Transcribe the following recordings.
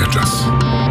Радиоактивния час.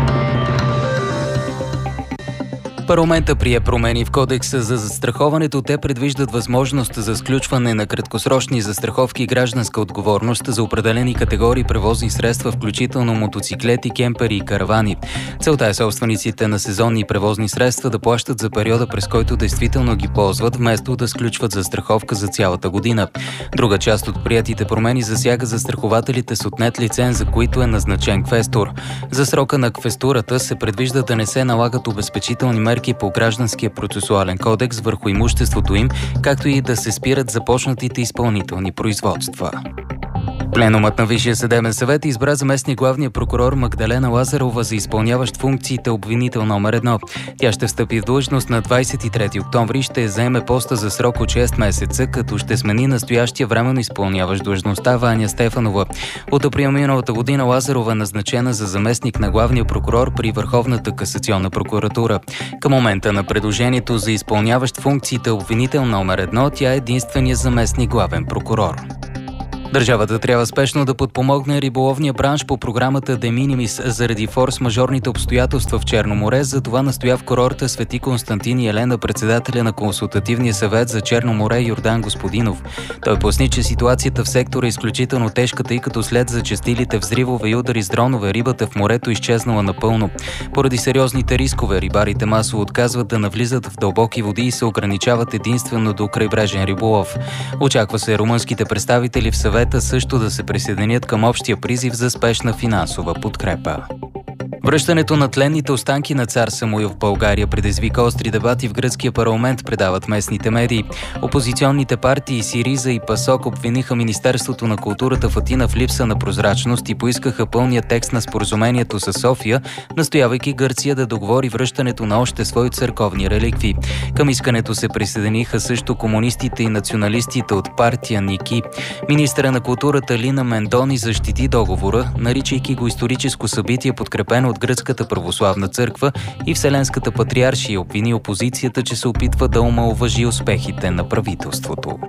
Парламента прие промени в Кодекса за застраховането. Те предвиждат възможност за сключване на краткосрочни застраховки и гражданска отговорност за определени категории превозни средства, включително мотоциклети, кемпери и каравани. Целта е собствениците на сезонни превозни средства да плащат за периода, през който действително ги ползват, вместо да сключват застраховка за цялата година. Друга част от приятите промени засяга застрахователите с отнет лиценз, за които е назначен квестор. За срока на квестурата се предвижда да не се налагат обезпечителни мерки по Гражданския процесуален кодекс върху имуществото им, както и да се спират започнатите изпълнителни производства. Пленумът на Висшия съдебен съвет избра заместник главния прокурор Магдалена Лазарова за изпълняващ функциите обвинител номер 1. Тя ще встъпи в длъжност на 23 октомври и ще заеме поста за срок от 6 месеца, като ще смени настоящия временно изпълняващ длъжността Ваня Стефанова. От април миналата година Лазарова е назначена за заместник на главния прокурор при Върховната касационна прокуратура. Към момента на предложението за изпълняващ функциите обвинител номер 1, тя е единствения заместник главен прокурор. Държавата трябва спешно да подпомогне риболовния бранш по програмата De Minimis заради форс-мажорните обстоятелства в Черно море. За това настоя в курорта Свети Константин и Елена председателя на Консултативния съвет за Черно море Йордан Господинов. Той поясни, че ситуацията в сектора е изключително тежка, тъй като след зачестилите взривове и удари с дронове рибата в морето изчезнала напълно. Поради сериозните рискове рибарите масово отказват да навлизат в дълбоки води и се ограничават единствено до крайбрежен риболов. Очаква се румънските представители в съвета също да се присъединят към общия призив за спешна финансова подкрепа. Връщането на тленните останки на цар Самуил в България предизвика остри дебати в гръцкия парламент, предават местните медии. Опозиционните партии Сириза и Пасок обвиниха Министерството на културата в Атина в липса на прозрачност и поискаха пълния текст на споразумението с София, настоявайки Гърция да договори връщането на още свои църковни реликви. Към искането се присъединиха също комунистите и националистите от партия Ники. Министъра на културата Лина Мендони защити договора, наричайки го историческо събитие, подкрепено от Гръцката православна църква и Вселенската патриаршия, обвини опозицията, че се опитва да омаловажи успехите на правителството.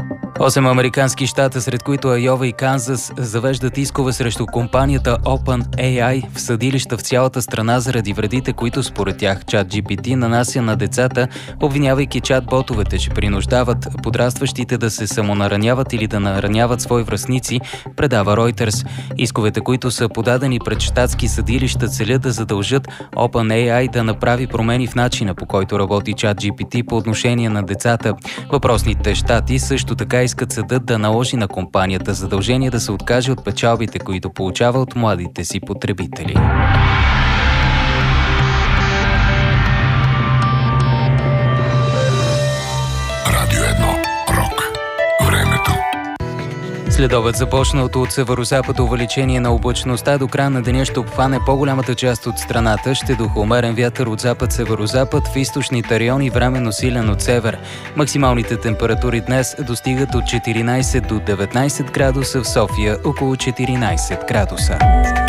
8 американски щата, сред които Айова и Канзас, завеждат искове срещу компанията OpenAI в съдилища в цялата страна заради вредите, които според тях ChatGPT нанася на децата, обвинявайки чат-ботовете, че принуждават подрастващите да се самонараняват или да нараняват свои връстници, предава Reuters. Исковете, които са подадени пред щатски съдилища, целят да задължат OpenAI да направи промени в начина, по който работи ChatGPT по отношение на децата. Въпросните щати също така искат съдът да наложи на компанията задължение да се откаже от печалбите, които получава от младите си потребители. Радио 1. Рок. Времето. Следобед започналото от северозапад увеличение на облачността до края на деня ще обхване по-голямата част от страната. Ще духа умерен вятър от запад-северозапад, в източните райони временно силен от север. Максималните температури днес достигат от 14 до 19 градуса, в София около 14 градуса.